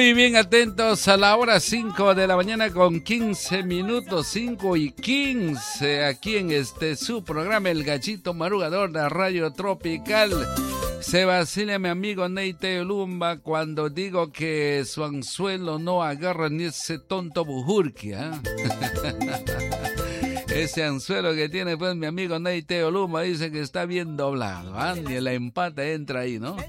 Muy bien, atentos a la hora 5 de la mañana con 15 minutos, 5 y 15, aquí en su programa El Gallito Madrugador de Radio Tropical. Se vacila mi amigo Neite Lumba cuando digo que su anzuelo no agarra ni ese tonto bujurquia. Ese anzuelo que tiene pues mi amigo Neite Oluma dice que está bien doblado, ni el empate entra ahí, ¿no?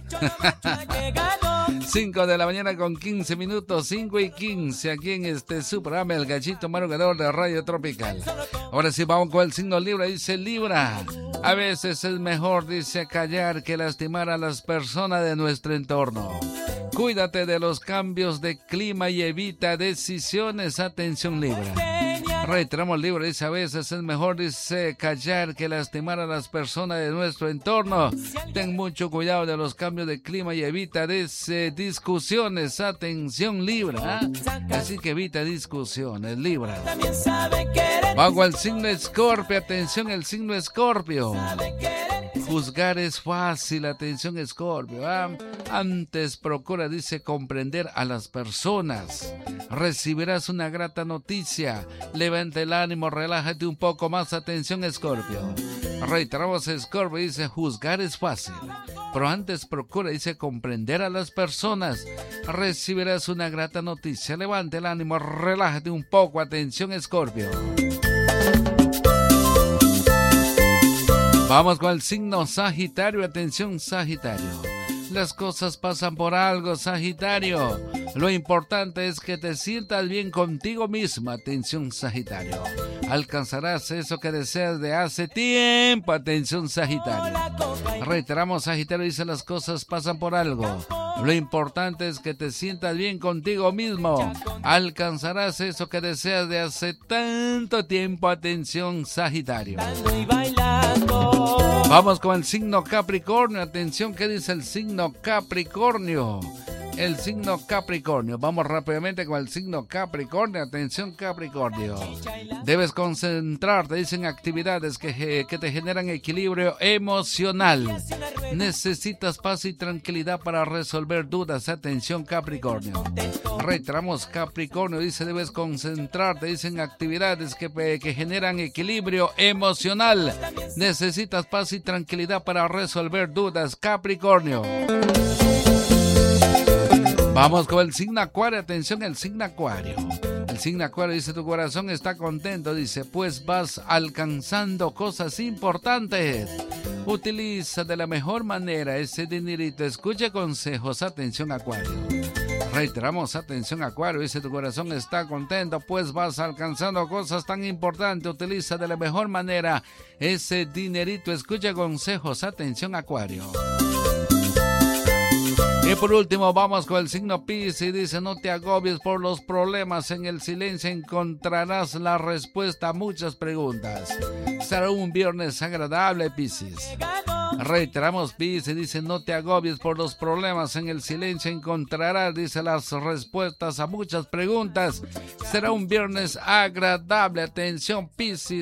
5 de la mañana con 15 minutos, 5 y 15, aquí en su programa El Gallito Madrugador de Radio Tropical. Ahora sí vamos con el signo Libra, dice Libra. A veces es mejor, dice, callar que lastimar a las personas de nuestro entorno. Cuídate de los cambios de clima y evita decisiones. Atención, Libra. Reiteramos, Libra, dice, a veces es mejor, dice, callar que lastimar a las personas de nuestro entorno. Ten mucho cuidado de los cambios de clima y evita discusiones. Atención, Libra. Así que evita discusiones, Libra. Vamos al signo Escorpio. Atención, el signo Escorpio. Juzgar es fácil, atención Escorpio. Antes procura, dice, comprender a las personas. Recibirás una grata noticia. Levanta el ánimo, relájate un poco más, atención Escorpio. Reiteramos, Escorpio dice, juzgar es fácil, pero antes procura, dice, comprender a las personas. Recibirás una grata noticia. Levanta el ánimo, relájate un poco, atención Escorpio. Vamos con el signo Sagitario. Atención, Sagitario. Las cosas pasan por algo, Sagitario. Lo importante es que te sientas bien contigo misma. Atención, Sagitario. Alcanzarás eso que deseas de hace tiempo. Atención, Sagitario. Reiteramos, Sagitario dice, las cosas pasan por algo. Lo importante es que te sientas bien contigo mismo. Alcanzarás eso que deseas de hace tanto tiempo. Atención, Sagitario. Vamos con el signo Capricornio. Atención, ¿qué dice el signo Capricornio? El signo Capricornio. Vamos rápidamente con el signo Capricornio. Atención, Capricornio. Debes concentrarte, dicen, actividades que te generan equilibrio emocional. Necesitas paz y tranquilidad para resolver dudas. Atención, Capricornio. Reiteramos, Capricornio dice, debes concentrarte, dicen, actividades que generan equilibrio emocional. Necesitas paz y tranquilidad para resolver dudas, Capricornio. Vamos con el signo Acuario. Atención, el signo Acuario. El signo Acuario dice, tu corazón está contento, dice, pues vas alcanzando cosas importantes. Utiliza de la mejor manera ese dinerito. Escucha consejos. Atención, Acuario. Reiteramos, atención, Acuario, dice, tu corazón está contento, pues vas alcanzando cosas tan importantes. Utiliza de la mejor manera ese dinerito. Escucha consejos. Atención, Acuario. Y por último vamos con el signo Piscis. Dice, no te agobies por los problemas. En el silencio encontrarás la respuesta a muchas preguntas. Será un viernes agradable, Piscis. Reiteramos, Piscis dice, no te agobies por los problemas. En el silencio encontrarás, dice, las respuestas a muchas preguntas. Será un viernes agradable. Atención, Piscis.